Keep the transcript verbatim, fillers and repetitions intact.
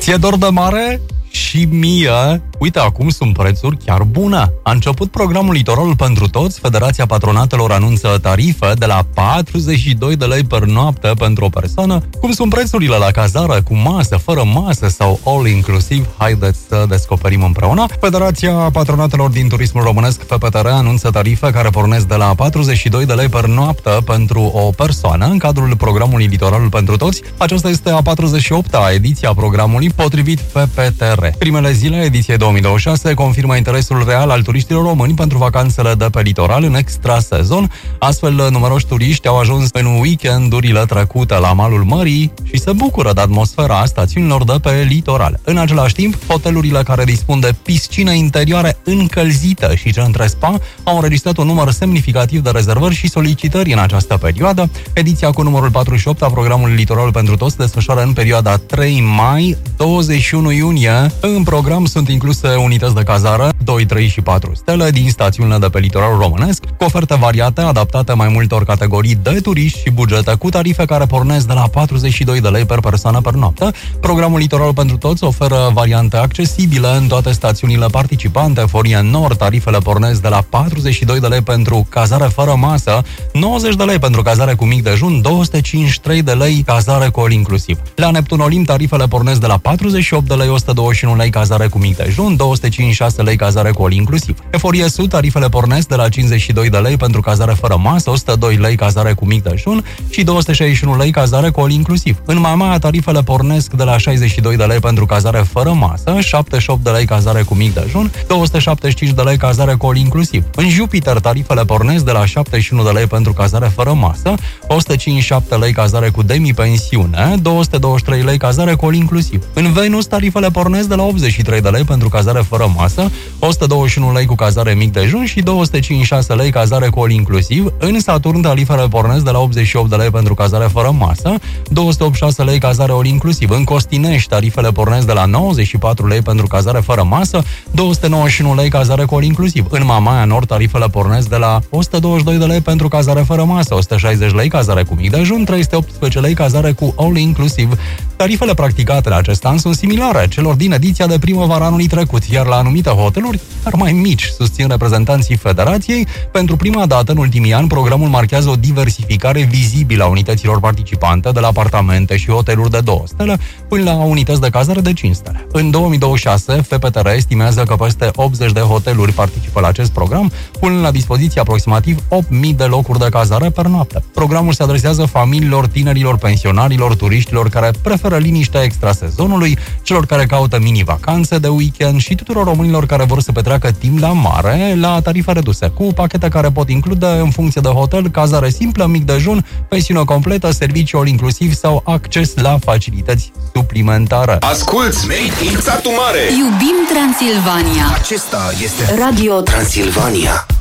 Ție dor de mare? Și mie, uite, acum sunt prețuri chiar bune. A început programul Litoralul pentru Toți. Federația Patronatelor anunță tarife de la patruzeci și doi de lei per noapte pentru o persoană. Cum sunt prețurile la cazare, cu masă, fără masă sau all-inclusiv? Haideți să descoperim împreună. Federația Patronatelor din Turismul Românesc, F P T R, anunță tarife care pornesc de la patruzeci și doi de lei per noapte pentru o persoană în cadrul programului Litoralul pentru Toți. Aceasta este a patruzeci și opta ediție a programului, potrivit F P T R. Primele zile ediției două mii douăzeci și șase confirmă interesul real al turiștilor români pentru vacanțele de pe litoral în extrasezon. Astfel, numeroși turiști au ajuns în weekendurile trecute la malul mării și se bucură de atmosfera stațiunilor de pe litoral. În același timp, hotelurile care dispun de piscină interioare încălzită și centre spa au înregistrat un număr semnificativ de rezervări și solicitări în această perioadă. Ediția cu numărul patruzeci și opt a programului Litoralul pentru Toți se desfășoară în perioada trei mai - douăzeci și unu iunie. În program sunt incluse unități de cazare doi, trei și patru stele din stațiunile de pe litoralul românesc, cu oferte variate, adaptate mai multor categorii de turiști și bugete, cu tarife care pornesc de la patruzeci și doi de lei per persoană per noapte. Programul Litoralul pentru Toți oferă variante accesibile în toate stațiunile participante. Forie Nord, tarifele pornesc de la patruzeci și doi de lei pentru cazare fără masă, nouăzeci de lei pentru cazare cu mic dejun, două sute cincizeci și trei de lei cazare cu all inclusiv. La Neptun Olimp, tarifele pornesc de la patruzeci și opt de lei, o sută douăzeci și unu lei cazare cu mic dejun, două sute cincizeci și șase lei cazare cu all inclusiv. Eforie Sud, tarifele pornesc de la cincizeci și doi de lei pentru cazare fără masă, o sută doi lei cazare cu mic dejun și două sute șaizeci și unu lei cazare cu all inclusiv. În Mamaia, tarifele pornesc de la șaizeci și doi de lei pentru cazare fără masă, șaptezeci și opt de lei cazare cu mic dejun, două sute șaptezeci și cinci de lei cazare cu all inclusiv. În Jupiter, tarifele pornesc de la șaptezeci și unu de lei pentru cazare fără masă, o sută cincizeci și șapte lei cazare cu demi-pensiune, două sute douăzeci și trei lei cazare cu all inclusiv. În Venus, tarifele pornesc de la optzeci și trei de lei pentru cazare fără masă, o sută douăzeci și unu lei cu cazare mic dejun și două sute cincizeci și șase lei cazare cu all inclusiv. În Saturn, tarifele pornesc de la optzeci și opt de lei pentru cazare fără masă, două sute optzeci și șase lei cazare all inclusiv. În Costinești, tarifele pornesc de la nouăzeci și patru lei pentru cazare fără masă, două sute nouăzeci și unu lei cazare cu all inclusiv. În Mamaia Nord, tarifele pornesc de la o sută douăzeci și doi de lei pentru cazare fără masă, o sută șaizeci lei cazare cu mic dejun, trei sute optsprezece lei cazare cu all inclusiv. Tarifele practicate la acest an sunt similare celor din ediția de primăvară anului trecut, iar la anumite hoteluri, dar mai mici, susțin reprezentanții Federației. Pentru prima dată în ultimii ani, programul marchează o diversificare vizibilă a unităților participante, de la apartamente și hoteluri de două stele până la unități de cazare de cinci stele. În două mii douăzeci și șase, F P T R estimează că peste optzeci de hoteluri participă la acest program, punând la dispoziție aproximativ opt mii de locuri de cazare per noapte. Programul se adresează familiilor, tinerilor, pensionarilor, turiștilor care preferă liniștea extrasezonului, celor care caută mini-vacanțe de weekend și tuturor românilor care vor să petreacă timp la mare, la tarife reduse, cu pachete care pot include, în funcție de hotel, cazare simplă, mic dejun, pensiune completă, serviciu all inclusiv sau acces la facilități suplimentare. Asculți Made in Satu Mare! Iubim Transilvania! Acesta este Radio Transilvania.